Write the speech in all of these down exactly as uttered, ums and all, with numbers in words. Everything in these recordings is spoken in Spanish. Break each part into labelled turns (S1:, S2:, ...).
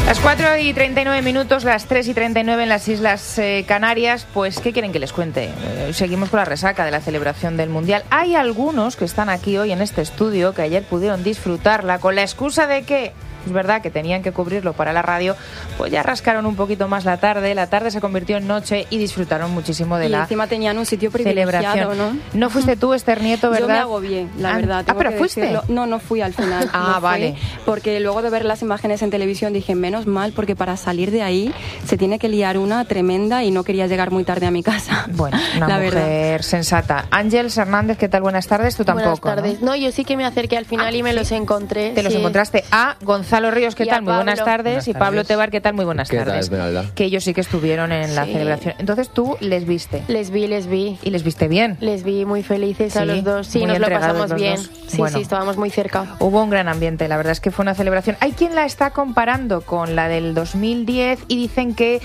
S1: Las cuatro y treinta y nueve minutos, las tres y treinta y nueve en las Islas eh, Canarias. Pues, ¿qué quieren que les cuente? Eh, seguimos con la resaca de la celebración del Mundial. Hay algunos que están aquí hoy en este estudio que ayer pudieron disfrutarla con la excusa de que, es verdad que tenían que cubrirlo para la radio, pues ya rascaron un poquito más la tarde, la tarde se convirtió en noche y disfrutaron muchísimo de
S2: y
S1: la
S2: encima tenían un sitio privilegiado, ¿no?
S1: No fuiste tú, Esther Nieto, ¿verdad?
S2: Yo me agobié, la
S1: ah,
S2: verdad.
S1: Ah, pero fuiste.
S2: Decirlo. No, no fui al final.
S1: ah,
S2: no
S1: vale.
S2: Fui, porque luego de ver las imágenes en televisión dije, menos mal, porque para salir de ahí se tiene que liar una tremenda y no quería llegar muy tarde a mi casa.
S1: Bueno, una
S2: la
S1: mujer
S2: verdad.
S1: sensata. Ángeles Hernández, ¿qué tal? Buenas tardes. Tú tampoco.
S3: Buenas tardes.
S1: ¿no?
S3: No, yo sí que me acerqué al final ah, y me sí. los encontré.
S1: Te los
S3: sí.
S1: encontraste a Gonzalo Ríos, ¿qué
S3: y
S1: tal? Muy buenas tardes.
S4: Buenas
S1: y
S4: tardes.
S1: Pablo Tebar, ¿qué tal? Muy buenas
S4: ¿Qué
S1: tardes.
S4: Tal,
S1: que ellos sí que estuvieron en la
S3: sí.
S1: celebración. Entonces tú les viste.
S3: Les vi, les vi.
S1: ¿Y les viste bien?
S3: Les vi muy felices
S1: sí,
S3: a los dos. Sí, nos lo pasamos bien. Dos. Sí, bueno, sí, estábamos muy cerca.
S1: Hubo un gran ambiente, la verdad es que fue una celebración. Hay quien la está comparando con la del dos mil diez y dicen que,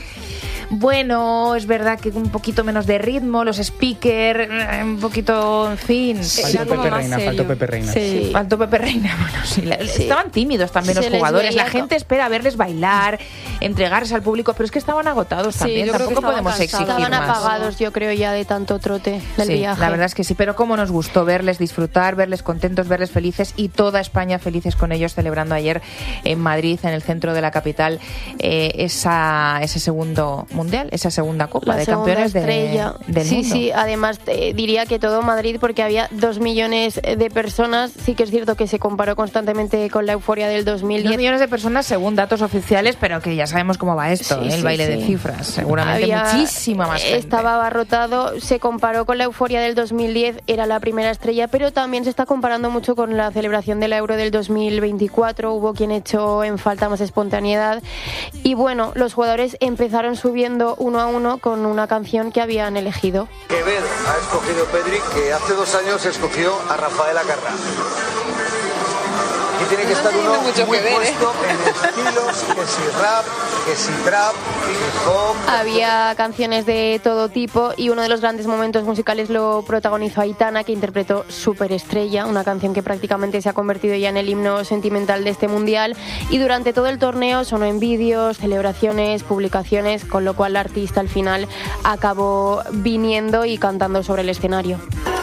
S1: bueno, es verdad que un poquito menos de ritmo, los speakers, un poquito, en fin.
S4: Faltó Pepe Reina, faltó Pepe Reina.
S1: Sí, faltó Pepe Reina. Bueno, sí, la, sí. Estaban tímidos también sí, los jugadores. La gente espera verles bailar, entregarse al público, pero es que estaban agotados también.
S3: Sí,
S1: tampoco podemos
S3: cansados.
S1: exigir
S3: Estaban
S1: más.
S3: apagados, yo creo, ya de tanto trote del
S1: sí,
S3: viaje.
S1: La verdad es que sí, pero cómo nos gustó verles disfrutar, verles contentos, verles felices y toda España felices con ellos celebrando ayer en Madrid, en el centro de la capital, eh, esa, ese segundo mundial, esa segunda Copa
S3: la
S1: de
S3: segunda
S1: Campeones
S3: estrella.
S1: de, del
S3: sí,
S1: mundo.
S3: Sí, además eh, diría que todo Madrid, porque había dos millones de personas. Sí que es cierto que se comparó constantemente con la euforia del dos mil diez.
S1: Dos millones de personas según datos oficiales, pero que ya sabemos cómo va esto, sí, ¿eh? el
S3: sí,
S1: baile
S3: sí.
S1: de cifras. Seguramente
S3: había,
S1: muchísima más gente.
S3: Estaba abarrotado, se comparó con la euforia del dos mil diez, era la primera estrella, pero también se está comparando mucho con la celebración de la Euro del dos mil veinticuatro. Hubo quien echó en falta más espontaneidad. Y bueno, los jugadores empezaron subiendo uno a uno con una canción que habían elegido.
S5: Quevedo ha escogido Pedri, que hace dos años escogió a Rafael Acarrá. Aquí tiene que estar uno muy puesto en estilos, que si rap, que si trap, hip hop.
S3: Había canciones de todo tipo y uno de los grandes momentos musicales lo protagonizó Aitana, que interpretó Superestrella, una canción que prácticamente se ha convertido ya en el himno sentimental de este mundial, y durante todo el torneo sonó en vídeos, celebraciones, publicaciones, con lo cual la artista al final acabó viniendo y cantando sobre el escenario.